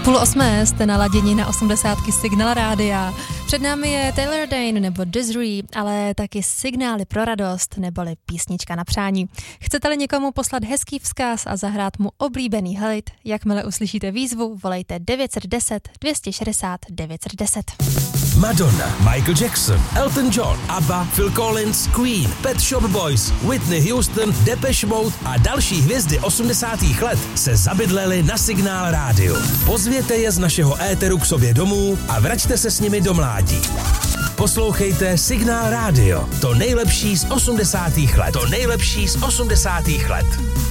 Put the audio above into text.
7:30 jste naladěni na 80 Signál Rádia. Před námi je Taylor Dayne nebo Desiree, ale taky signály pro radost neboli písnička na přání. Chcete-li někomu poslat hezký vzkaz a zahrát mu oblíbený hit, jakmile uslyšíte výzvu, volejte 910 260 910. Madonna, Michael Jackson, Elton John, ABBA, Phil Collins, Queen, Pet Shop Boys, Whitney Houston, Depeche Mode a další hvězdy 80. let se zabydleli na Signál Rádiu. Pozvěte je z našeho éteru k sobě domů a vraťte se s nimi do mládí. Poslouchejte Signál Rádio. To nejlepší z 80. let. To nejlepší z 80. let.